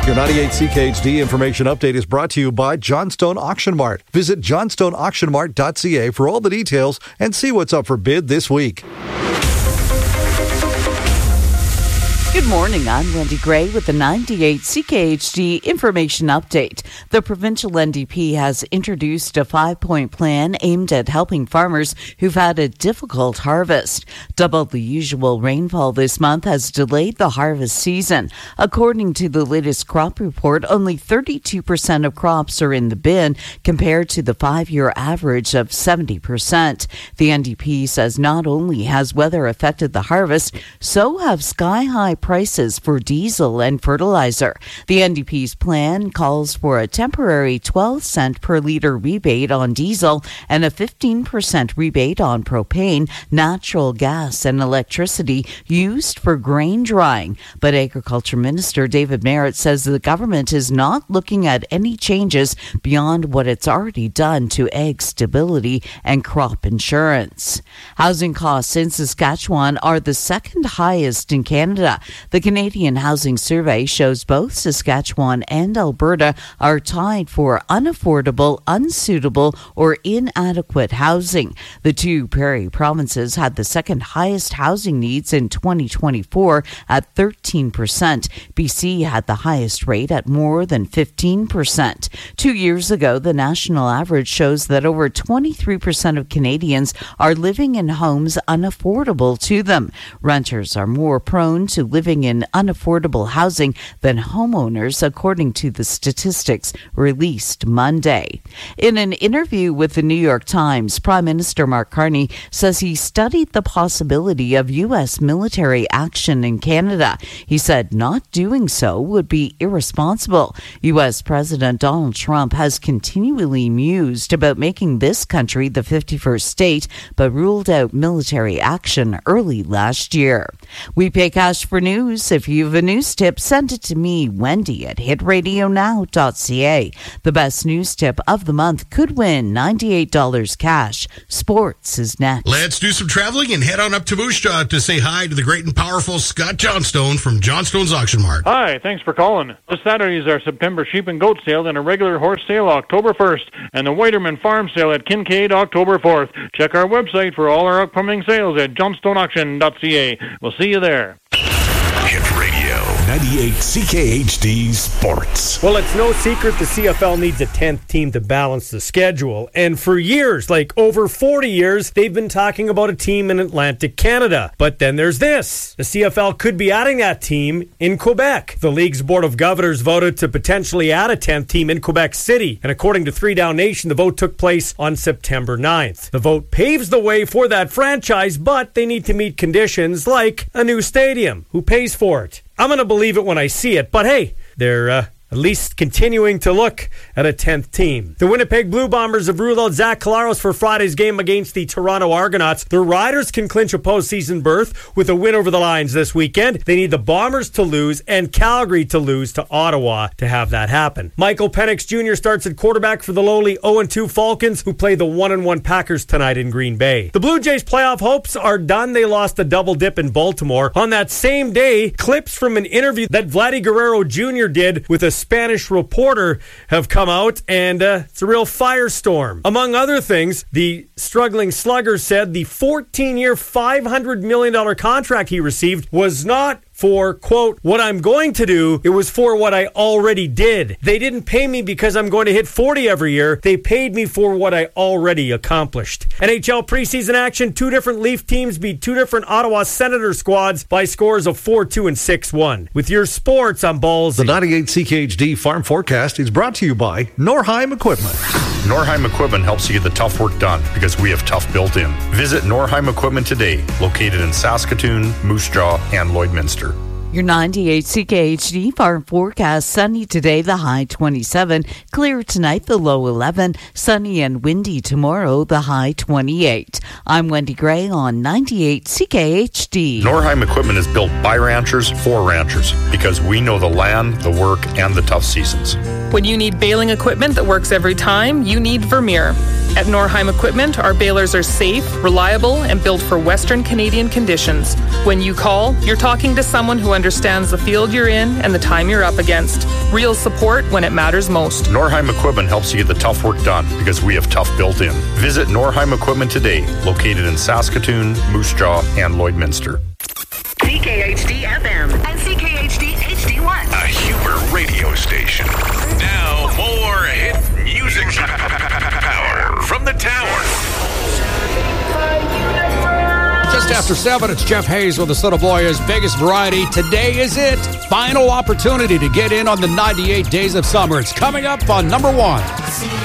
Your 98 CKHD information update is brought to you by Johnstone Auction Mart. Visit johnstoneauctionmart.ca for all the details and see what's up for bid this week. Good morning, I'm Wendy Gray with the 98 CKHD information update. The provincial NDP has introduced a 5-point plan aimed at helping farmers who've had a difficult harvest. Double the usual rainfall this month has delayed the harvest season. According to the latest crop report, only 32% of crops are in the bin compared to the 5-year average of 70%. The NDP says not only has weather affected the harvest, so have sky-high prices for diesel and fertilizer. The NDP's plan calls for a temporary 12-cent per litre rebate on diesel and a 15% rebate on propane, natural gas and electricity used for grain drying. But Agriculture Minister David Marit says the government is not looking at any changes beyond what it's already done to egg stability and crop insurance. Housing costs in Saskatchewan are the second highest in Canada. The Canadian Housing Survey shows both Saskatchewan and Alberta are tied for unaffordable, unsuitable, or inadequate housing. The two prairie provinces had the second highest housing needs in 2024 at 13%. BC had the highest rate at more than 15%. 2 years ago, the national average shows that over 23% of Canadians are living in homes unaffordable to them. Renters are more prone to living in unaffordable housing than homeowners, according to the statistics released Monday. In an interview with the New York Times, Prime Minister Mark Carney says he studied the possibility of U.S. military action in Canada. He said not doing so would be irresponsible. U.S. President Donald Trump has continually mused about making this country the 51st state, but ruled out military action early last year. We pay cash for news. If you have a news tip, send it to me, Wendy, at hitradionow.ca. The best news tip of the month could win $98 cash. Sports is next. Let's do some traveling and head on up to Moose Jaw to say hi to the great and powerful Scott Johnstone from Johnstone's Auction Mart. Hi, thanks for calling. This Saturday is our September sheep and goat sale and a regular horse sale October 1st and the Whiterman Farm sale at Kincaid October 4th. Check our website for all our upcoming sales at johnstoneauction.ca. We'll see you there. Hit Radio 98 CKHD Sports. Well, it's no secret the CFL needs a 10th team to balance the schedule. And for years, like over 40 years, they've been talking about a team in Atlantic Canada. But then there's this. The CFL could be adding that team in Quebec. The league's Board of Governors voted to potentially add a 10th team in Quebec City. And according to 3 Down Nation, the vote took place on September 9th. The vote paves the way for that franchise, but they need to meet conditions like a new stadium. Who pays for it? I'm going to believe it when I see it, but hey, they're at least continuing to look at a 10th team. The Winnipeg Blue Bombers have ruled out Zach Collaros for Friday's game against the Toronto Argonauts. The Riders can clinch a postseason berth with a win over the Lions this weekend. They need the Bombers to lose and Calgary to lose to Ottawa to have that happen. Michael Penix Jr. starts at quarterback for the lowly 0-2 Falcons, who play the 1-1 Packers tonight in Green Bay. The Blue Jays' playoff hopes are done. They lost a double dip in Baltimore. On that same day, clips from an interview that Vladdy Guerrero Jr. did with a Spanish reporter have come out, and it's a real firestorm. Among other things, the struggling slugger said the 14-year, $500 million contract he received was not for, quote, what I'm going to do. It was for what I already did. They didn't pay me because I'm going to hit 40 every year. They paid me for what I already accomplished. NHL preseason action. 2 different Leaf teams beat 2 different Ottawa Senator squads by scores of 4-2 and 6-1. With your sports, I'm Ballsy. The 98 CKHD Farm Forecast is brought to you by Norheim Equipment. Norheim Equipment helps you get the tough work done because we have tough built in. Visit Norheim Equipment today, located in Saskatoon, Moose Jaw, and Lloydminster. Your 98 CKHD Farm Forecast. Sunny today, the high 27. Clear tonight, the low 11. Sunny and windy tomorrow, the high 28. I'm Wendy Gray on 98 CKHD. Norheim Equipment is built by ranchers for ranchers because we know the land, the work, and the tough seasons. When you need baling equipment that works every time, you need Vermeer. At Norheim Equipment, our balers are safe, reliable, and built for Western Canadian conditions. When you call, you're talking to someone who understands the field you're in and the time you're up against. Real support when it matters most. Norheim Equipment helps you get the tough work done because we have tough built in. Visit Norheim Equipment today, located in Saskatoon, Moose Jaw, and Lloydminster. CKHD FM and CKHD HD1. A Huber radio station. Now more hit music power from the tower. Just after 7, it's Jeff Hayes with the Son of Boya's Vegas Variety. Today is it. Final opportunity to get in on the 98 Days of Summer. It's coming up on number 1.